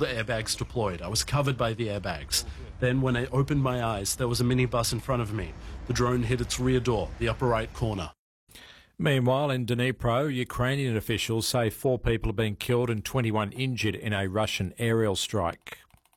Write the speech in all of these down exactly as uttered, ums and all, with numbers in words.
the airbags deployed. I was covered by the airbags. Then when I opened my eyes, there was a minibus in front of me. The drone hit its rear door, the upper right corner. Meanwhile, in Dnipro, Ukrainian officials say four people have been killed and twenty-one injured in a Russian aerial strike.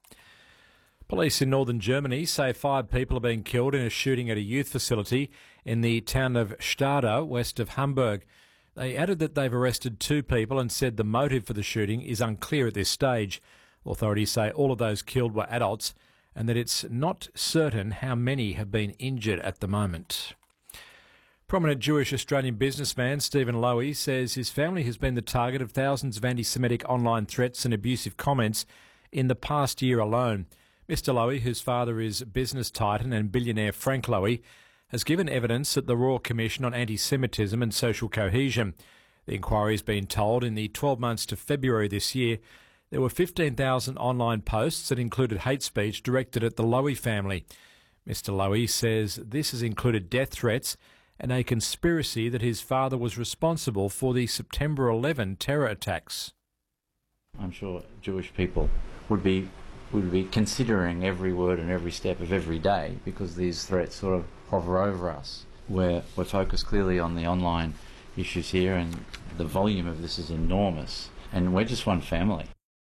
Police in northern Germany say five people have been killed in a shooting at a youth facility in the town of Stade, west of Hamburg. They added that they've arrested two people and said the motive for the shooting is unclear at this stage. Authorities say all of those killed were adults and that it's not certain how many have been injured at the moment. Prominent Jewish Australian businessman Stephen Lowy says his family has been the target of thousands of anti-Semitic online threats and abusive comments in the past year alone. Mister Lowy, whose father is business titan and billionaire Frank Lowy, has given evidence at the Royal Commission on Anti-Semitism and Social Cohesion. The inquiry has been told in the twelve months to February this year there were fifteen thousand online posts that included hate speech directed at the Lowy family. Mister Lowy says this has included death threats and a conspiracy that his father was responsible for the September eleventh terror attacks. I'm sure Jewish people would be would be considering every word and every step of every day because these threats sort of hover over us. We're, we're focused clearly on the online issues here, and the volume of this is enormous, and we're just one family.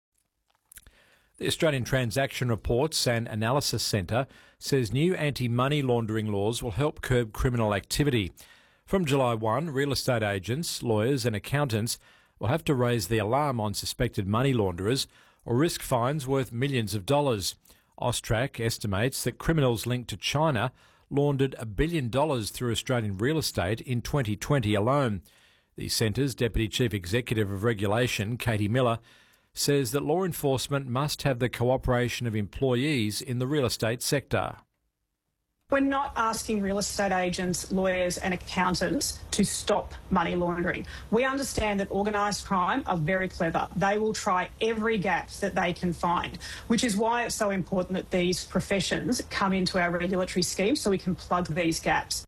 The Australian Transaction Reports and Analysis Centre says new anti-money laundering laws will help curb criminal activity. From July first, real estate agents, lawyers and accountants will have to raise the alarm on suspected money launderers or risk fines worth millions of dollars. Austrac estimates that criminals linked to China laundered a billion dollars through Australian real estate in twenty twenty alone. The Centre's Deputy Chief Executive of Regulation, Katie Miller, says that law enforcement must have the cooperation of employees in the real estate sector. We're not asking real estate agents, lawyers and accountants to stop money laundering. We understand that organised crime are very clever. They will try every gap that they can find, which is why it's so important that these professions come into our regulatory scheme so we can plug these gaps.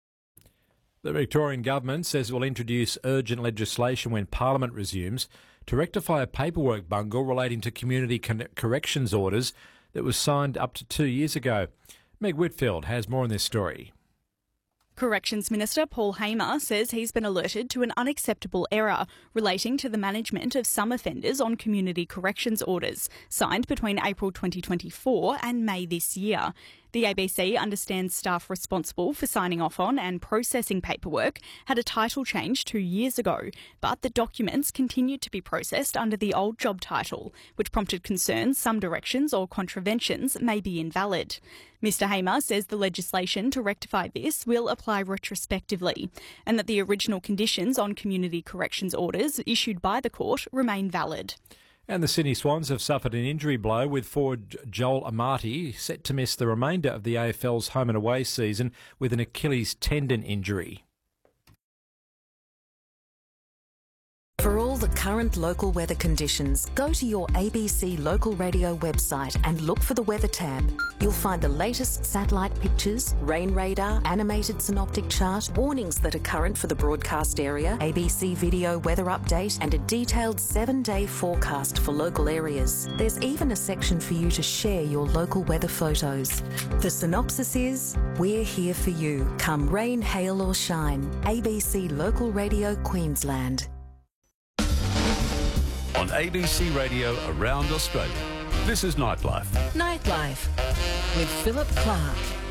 The Victorian Government says it will introduce urgent legislation when Parliament resumes to rectify a paperwork bungle relating to community con- corrections orders that was signed up to two years ago. Meg Whitfield has more on this story. Corrections Minister Paul Hamer says he's been alerted to an unacceptable error relating to the management of some offenders on community corrections orders signed between April twenty twenty-four and May this year. The A B C understands staff responsible for signing off on and processing paperwork had a title change two years ago, but the documents continued to be processed under the old job title, which prompted concerns some directions or contraventions may be invalid. Mister Hamer says the legislation to rectify this will apply retrospectively and that the original conditions on community corrections orders issued by the court remain valid. And the Sydney Swans have suffered an injury blow with forward Joel Amati set to miss the remainder of the A F L's home and away season with an Achilles tendon injury. For all the current local weather conditions, go to your A B C local radio website and look for the weather tab. You'll find the latest satellite pictures, rain radar, animated synoptic chart, warnings that are current for the broadcast area, A B C video weather update, and a detailed seven-day forecast for local areas. There's even a section for you to share your local weather photos. The synopsis is, we're here for you. Come rain, hail or shine. A B C Local Radio Queensland. On A B C Radio around Australia, this is Nightlife. Nightlife with Philip Clark.